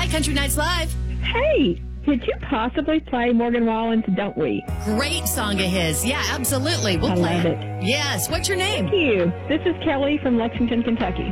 Country Nights Live. Hey, could you possibly play Morgan Wallen's Don't We? Great song of his. Yeah, absolutely. We'll I play love it. it. Yes. What's your name? Thank you. This is Kelly from Lexington, Kentucky.